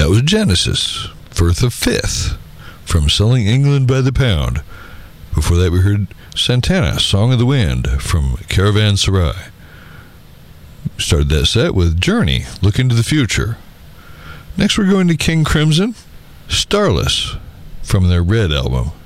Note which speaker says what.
Speaker 1: That was Genesis, Firth of Fifth, from Selling England by the Pound. Before that, we heard Santana, Song of the Wind, from Caravanserai. Started that set with Journey, Look into the Future. Next, we're going to King Crimson, Starless, from their Red album.